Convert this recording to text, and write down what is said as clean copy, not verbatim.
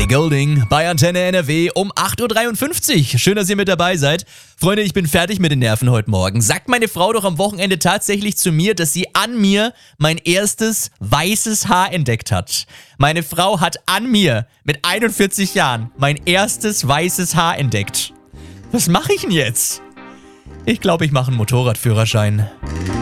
Ellie Goulding bei Antenne NRW um 8.53 Uhr. Schön, dass ihr mit dabei seid. Freunde, ich bin fertig mit den Nerven heute Morgen. Sagt meine Frau doch am Wochenende tatsächlich zu mir, dass sie an mir mein erstes weißes Haar entdeckt hat. Meine Frau hat an mir mit 41 Jahren mein erstes weißes Haar entdeckt. Was mache ich denn jetzt? Ich glaube, ich mache einen Motorradführerschein.